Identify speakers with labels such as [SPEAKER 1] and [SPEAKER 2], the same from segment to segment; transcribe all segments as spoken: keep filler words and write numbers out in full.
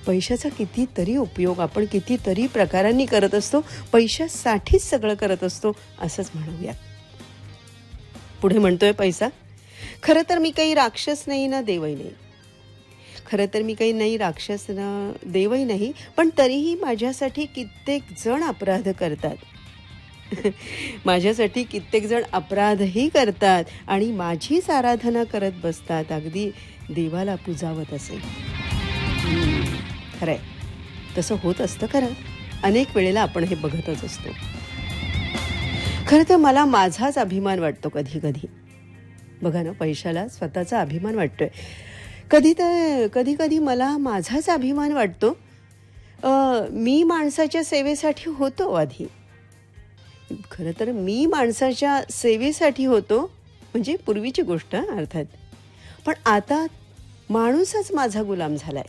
[SPEAKER 1] पैशाचा कितीतरी उपयोग आपण कितीतरी प्रकारांनी करत असतो, पैशासाठीच सगळं करत असतो असंच म्हणूयात. पुढे म्हणतोय पैसा, खरं तर मी काही राक्षस नाही ना देवही नाही. खरं तर मी काही नाही राक्षस ना देवही नाही, पण तरीही माझ्यासाठी कित्येक जण अपराध करतात. माझ्यासाठी कित्येक जण अपराधही करतात आणि माझीच आराधना करत बसतात, अगदी देवाला पुजावत असेल. खरंय, तसं होत असतं. खरं अनेक वेळेला आपण हे बघतच असतो. खरं तर मला माझाच अभिमान वाटतो कधी कधी. बघा ना, पैशाला स्वतःचा अभिमान वाटतोय. कधी तर कधी कधी मला माझाच अभिमान वाटतो. मी माणसाच्या सेवेसाठी होतो आधी. खरं तर मी माणसाच्या सेवेसाठी होतो, म्हणजे पूर्वीची गोष्ट अर्थात. पण आता माणूसच माझा गुलाम झालाय.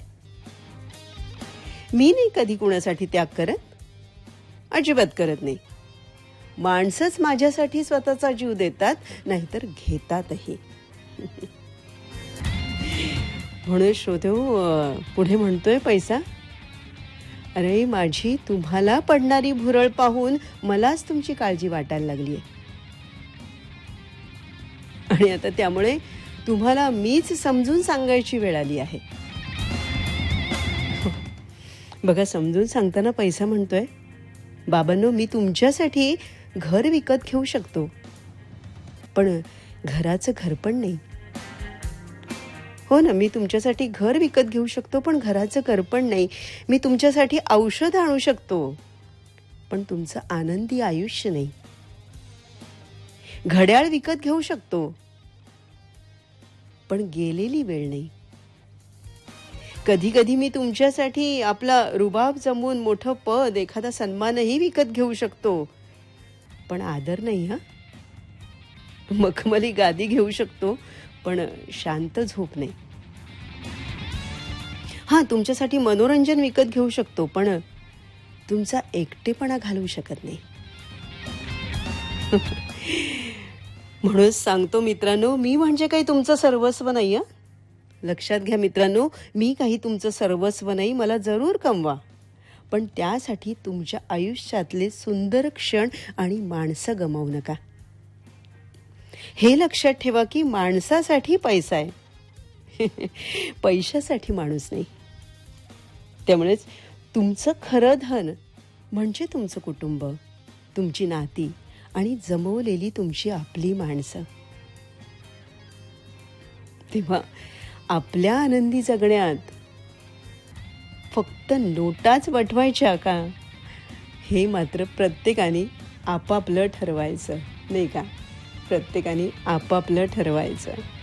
[SPEAKER 1] मी नाही कधी कुणासाठी त्याग करत, अजिबात करत नाही. माणसंच माझ्यासाठी स्वतःचा जीव देतात, नाहीतर घेतातही. म्हणून श्रोते, पुढे म्हणतोय पैसा, अरे माझी तुम्हाला पडणारी भुरळ पाहून मलाच तुमची काळजी वाटायला लागली आहे. आणि आता त्यामुळे तुम्हाला मीच समजून सांगायची वेळ आली आहे. बघा, समजून सांगताना पैसा म्हणतोय, बाबांनो, मी तुमच्यासाठी घर विकत घेऊ शकतो, पण घराचं घर पण नाही. हो ना, मी तुमच्यासाठी घर विकत घेऊ शकतो, पण घराचं घर पण नाही. मी तुमच्यासाठी औषध आणू शकतो, पण तुमचं आनंदी आयुष्य नाही. घड्याळ विकत घेऊ शकतो, पण गेलेली वेळ नाही. कधी कधी मी तुमच्यासाठी आपला रुबाब जमवून मोठं पद, एखादा सन्मानही विकत घेऊ शकतो, पण आदर नाही. हा, मखमली गादी घेऊ शकतो, पण शांत झोप नाही. हा, तुमच्यासाठी मनोरंजन विकत घेऊ शकतो, पण तुमचा एकटेपणा घालवू शकत नाही. म्हणून सांगतो मित्रांनो, मी म्हणजे काही तुमचं सर्वस्व नाही. हं, लक्षात घ्या मित्रांनो, मी काही तुमचं सर्वस्व नाही. मला जरूर कमवा, पण त्यासाठी तुमच्या आयुष्यातले सुंदर क्षण आणि माणसं गमावू नका. हे लक्षात ठेवा की माणसासाठी पैसा आहे, पैशासाठी माणूस नाही. त्यामुळेच तुमचं खरं धन म्हणजे तुमचं कुटुंब, तुमची नाती आणि जमवलेली तुमची आपली माणसं. तेव्हा आपल्या आनंदी जगण्यात फक्त नोटाच वटवायच्या का, हे मात्र प्रत्येकाने आपापलं ठरवायचं, नाही का? प्रत्येकाने आपापलं ठरवायचं.